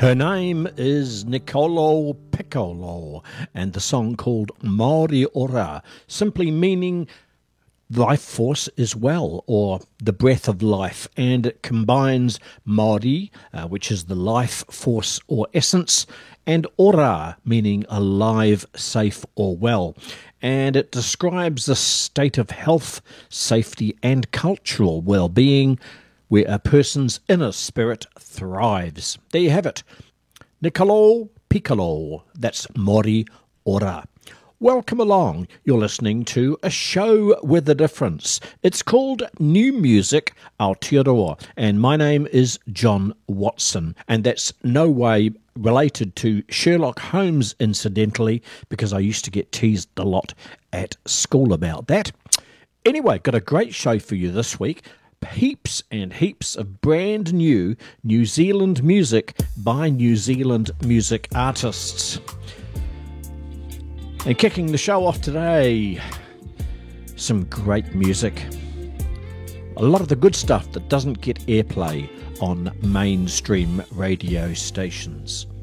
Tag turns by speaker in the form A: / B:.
A: Her name is Nicolo Piccolo, and the song called Maori Ora, simply meaning life force as well, or the breath of life, and it combines Maori, which is the life force or essence, and Ora, meaning alive, safe, or well. And it describes the state of health, safety, and cultural well-being where a person's inner spirit thrives. There you have it. Nicolo Piccolo, that's Maori Ora. Welcome along. You're listening to a show with a difference. It's called New Music Aotearoa, and my name is John Watson, and that's no way related to Sherlock Holmes, incidentally, because I used to get teased a lot at school about that. Anyway, got a great show for you this week. Heaps and heaps of brand new New Zealand music by New Zealand music artists. And kicking the show off today, some great music. A lot of the good stuff that doesn't get airplay on mainstream radio stations.